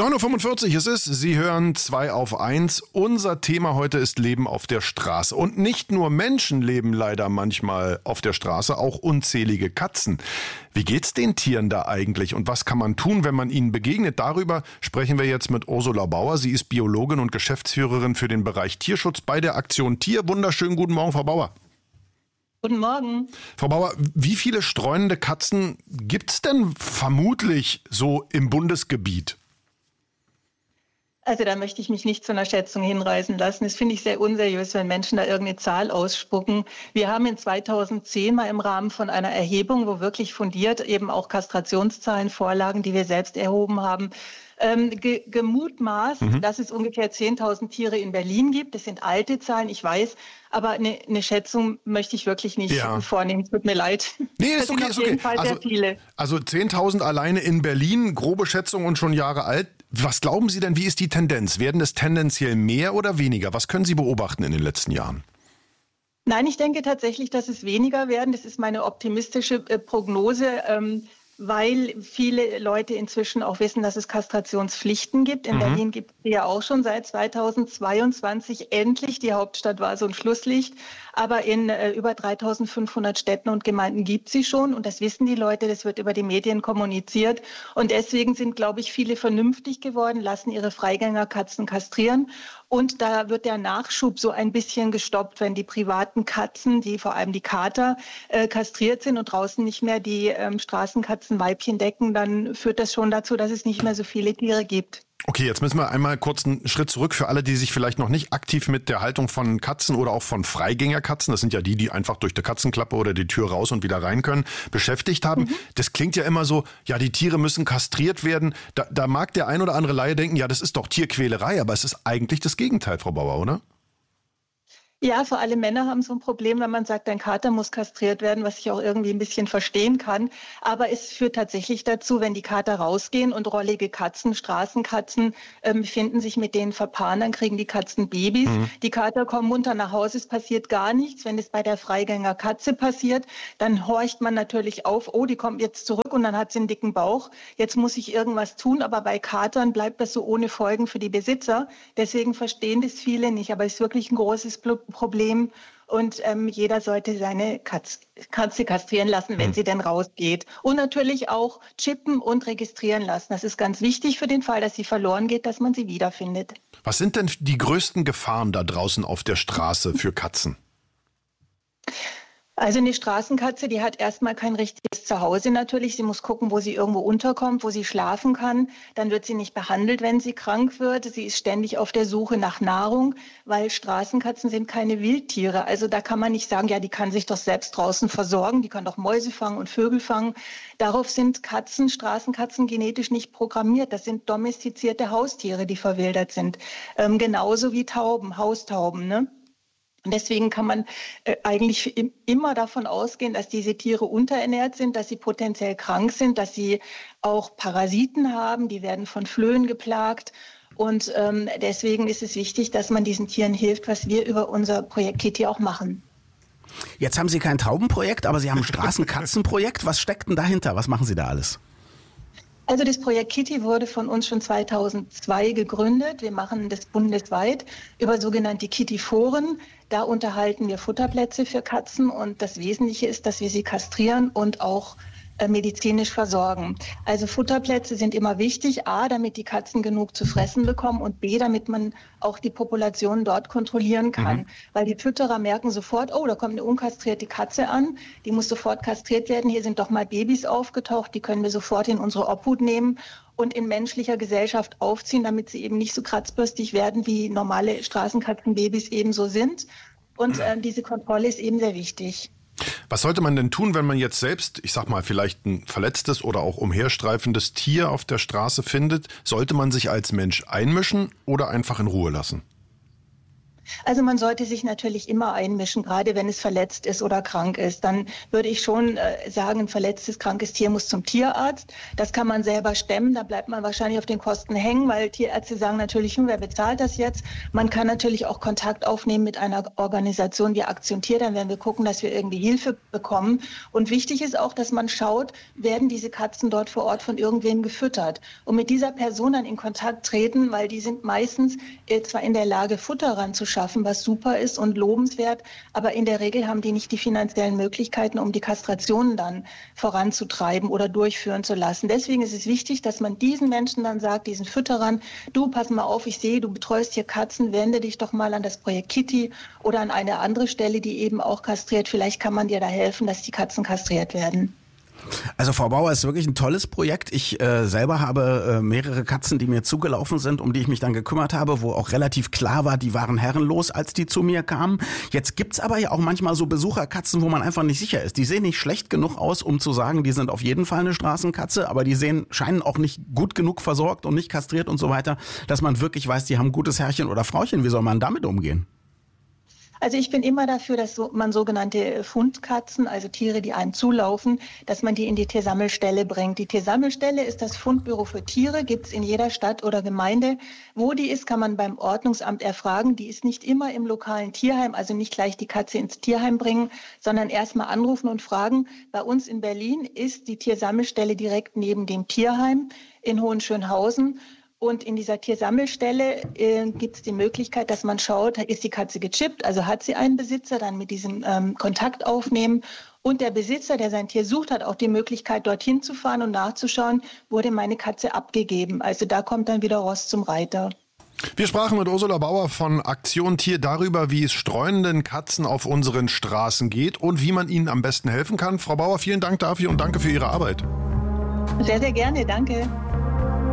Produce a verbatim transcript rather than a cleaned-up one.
neun Uhr fünfundvierzig ist es, Sie hören zwei auf eins. Unser Thema heute ist Leben auf der Straße. Und nicht nur Menschen leben leider manchmal auf der Straße, auch unzählige Katzen. Wie geht's den Tieren da eigentlich und was kann man tun, wenn man ihnen begegnet? Darüber sprechen wir jetzt mit Ursula Bauer. Sie ist Biologin und Geschäftsführerin für den Bereich Tierschutz bei der Aktion Tier. Wunderschönen guten Morgen, Frau Bauer. Guten Morgen. Frau Bauer, wie viele streunende Katzen gibt's denn vermutlich so im Bundesgebiet? Also da möchte ich mich nicht zu einer Schätzung hinreißen lassen. Das finde ich sehr unseriös, wenn Menschen da irgendeine Zahl ausspucken. Wir haben in zweitausendzehn mal im Rahmen von einer Erhebung, wo wirklich fundiert eben auch Kastrationszahlen vorlagen, die wir selbst erhoben haben, ähm, ge- gemutmaßt, mhm. dass es ungefähr zehntausend Tiere in Berlin gibt. Das sind alte Zahlen, ich weiß, aber eine, eine Schätzung möchte ich wirklich nicht ja. vornehmen. Tut mir leid. Nee, ist okay, ist okay. Fall also, sehr viele. Also zehntausend alleine in Berlin, grobe Schätzung und schon Jahre alt. Was glauben Sie denn, wie ist die Tendenz? Werden es tendenziell mehr oder weniger? Was können Sie beobachten in den letzten Jahren? Nein, ich denke tatsächlich, dass es weniger werden. Das ist meine optimistische äh, Prognose, ähm, weil viele Leute inzwischen auch wissen, dass es Kastrationspflichten gibt. In mhm. Berlin gibt es ja auch schon seit zweitausendzweiundzwanzig endlich. Die Hauptstadt war so ein Schlusslicht. Aber in äh, über dreitausendfünfhundert Städten und Gemeinden gibt sie schon. Und das wissen die Leute, das wird über die Medien kommuniziert. Und deswegen sind, glaube ich, viele vernünftig geworden, lassen ihre Freigängerkatzen kastrieren. Und da wird der Nachschub so ein bisschen gestoppt, wenn die privaten Katzen, die vor allem die Kater, äh, kastriert sind und draußen nicht mehr die ähm, Straßenkatzenweibchen decken, dann führt das schon dazu, dass es nicht mehr so viele Tiere gibt. Okay, jetzt müssen wir einmal kurz einen Schritt zurück für alle, die sich vielleicht noch nicht aktiv mit der Haltung von Katzen oder auch von Freigängerkatzen, das sind ja die, die einfach durch die Katzenklappe oder die Tür raus und wieder rein können, beschäftigt haben. Mhm. Das klingt ja immer so, ja, die Tiere müssen kastriert werden. Da, da mag der ein oder andere Laie denken, ja, das ist doch Tierquälerei, aber es ist eigentlich das Gegenteil, Frau Bauer, oder? Ja, vor allem Männer haben so ein Problem, wenn man sagt, ein Kater muss kastriert werden, was ich auch irgendwie ein bisschen verstehen kann. Aber es führt tatsächlich dazu, wenn die Kater rausgehen und rollige Katzen, Straßenkatzen ähm, finden sich mit denen verpaaren, dann kriegen die Katzen Babys. Mhm. Die Kater kommen munter nach Hause, es passiert gar nichts. Wenn es bei der Freigängerkatze passiert, dann horcht man natürlich auf, oh, die kommt jetzt zurück und dann hat sie einen dicken Bauch. Jetzt muss ich irgendwas tun, aber bei Katern bleibt das so ohne Folgen für die Besitzer. Deswegen verstehen das viele nicht, aber es ist wirklich ein großes Problem und ähm, jeder sollte seine Katz, Katze kastrieren lassen, wenn hm. sie denn rausgeht. Und natürlich auch chippen und registrieren lassen. Das ist ganz wichtig für den Fall, dass sie verloren geht, dass man sie wiederfindet. Was sind denn die größten Gefahren da draußen auf der Straße für Katzen? Also eine Straßenkatze, die hat erstmal kein richtiges Zuhause natürlich. Sie muss gucken, wo sie irgendwo unterkommt, wo sie schlafen kann. Dann wird sie nicht behandelt, wenn sie krank wird. Sie ist ständig auf der Suche nach Nahrung, weil Straßenkatzen sind keine Wildtiere. Also da kann man nicht sagen, ja, die kann sich doch selbst draußen versorgen. Die kann doch Mäuse fangen und Vögel fangen. Darauf sind Katzen, Straßenkatzen genetisch nicht programmiert. Das sind domestizierte Haustiere, die verwildert sind. Ähm, genauso wie Tauben, Haustauben, ne? Und deswegen kann man äh, eigentlich im, immer davon ausgehen, dass diese Tiere unterernährt sind, dass sie potenziell krank sind, dass sie auch Parasiten haben, die werden von Flöhen geplagt. Und ähm, deswegen ist es wichtig, dass man diesen Tieren hilft, was wir über unser Projekt Kitty auch machen. Jetzt haben Sie kein Taubenprojekt, aber Sie haben ein Straßenkatzenprojekt. Was steckt denn dahinter? Was machen Sie da alles? Also das Projekt Kitty wurde von uns schon zweitausendzwei gegründet. Wir machen das bundesweit über sogenannte Kitty-Foren. Da unterhalten wir Futterplätze für Katzen und das Wesentliche ist, dass wir sie kastrieren und auch äh, medizinisch versorgen. Also Futterplätze sind immer wichtig, a, damit die Katzen genug zu fressen bekommen und b, damit man auch die Population dort kontrollieren kann. Mhm. Weil die Fütterer merken sofort, oh, da kommt eine unkastrierte Katze an, die muss sofort kastriert werden, hier sind doch mal Babys aufgetaucht, die können wir sofort in unsere Obhut nehmen und in menschlicher Gesellschaft aufziehen, damit sie eben nicht so kratzbürstig werden, wie normale Straßenkatzenbabys eben so sind. Und äh, diese Kontrolle ist eben sehr wichtig. Was sollte man denn tun, wenn man jetzt selbst, ich sag mal, vielleicht ein verletztes oder auch umherstreifendes Tier auf der Straße findet? Sollte man sich als Mensch einmischen oder einfach in Ruhe lassen? Also man sollte sich natürlich immer einmischen, gerade wenn es verletzt ist oder krank ist. Dann würde ich schon äh, sagen, ein verletztes, krankes Tier muss zum Tierarzt. Das kann man selber stemmen, da bleibt man wahrscheinlich auf den Kosten hängen, weil Tierärzte sagen natürlich, hm, wer bezahlt das jetzt? Man kann natürlich auch Kontakt aufnehmen mit einer Organisation wie Aktion Tier, dann werden wir gucken, dass wir irgendwie Hilfe bekommen. Und wichtig ist auch, dass man schaut, werden diese Katzen dort vor Ort von irgendwem gefüttert? Und mit dieser Person dann in Kontakt treten, weil die sind meistens äh, zwar in der Lage, Futter ranzuschaffen, schaffen, was super ist und lobenswert, aber in der Regel haben die nicht die finanziellen Möglichkeiten, um die Kastrationen dann voranzutreiben oder durchführen zu lassen. Deswegen ist es wichtig, dass man diesen Menschen dann sagt, diesen Fütterern, du, pass mal auf, ich sehe, du betreust hier Katzen, wende dich doch mal an das Projekt Kitty oder an eine andere Stelle, die eben auch kastriert. Vielleicht kann man dir da helfen, dass die Katzen kastriert werden. Also Frau Bauer, ist wirklich ein tolles Projekt. Ich äh, selber habe äh, mehrere Katzen, die mir zugelaufen sind, um die ich mich dann gekümmert habe, wo auch relativ klar war, die waren herrenlos, als die zu mir kamen. Jetzt gibt's aber ja auch manchmal so Besucherkatzen, wo man einfach nicht sicher ist. Die sehen nicht schlecht genug aus, um zu sagen, die sind auf jeden Fall eine Straßenkatze, aber die sehen, scheinen auch nicht gut genug versorgt und nicht kastriert und so weiter, dass man wirklich weiß, die haben ein gutes Herrchen oder Frauchen. Wie soll man damit umgehen? Also ich bin immer dafür, dass so, man sogenannte Fundkatzen, also Tiere, die einem zulaufen, dass man die in die Tiersammelstelle bringt. Die Tiersammelstelle ist das Fundbüro für Tiere, gibt es in jeder Stadt oder Gemeinde. Wo die ist, kann man beim Ordnungsamt erfragen. Die ist nicht immer im lokalen Tierheim, also nicht gleich die Katze ins Tierheim bringen, sondern erstmal anrufen und fragen. Bei uns in Berlin ist die Tiersammelstelle direkt neben dem Tierheim in Hohenschönhausen. Und in dieser Tiersammelstelle äh, gibt es die Möglichkeit, dass man schaut, ist die Katze gechippt, also hat sie einen Besitzer, dann mit diesem ähm, Kontakt aufnehmen. Und der Besitzer, der sein Tier sucht, hat auch die Möglichkeit, dorthin zu fahren und nachzuschauen, wurde meine Katze abgegeben. Also da kommt dann wieder Ross zum Reiter. Wir sprachen mit Ursula Bauer von Aktion Tier darüber, wie es streunenden Katzen auf unseren Straßen geht und wie man ihnen am besten helfen kann. Frau Bauer, vielen Dank dafür und danke für Ihre Arbeit. Sehr, sehr gerne, danke.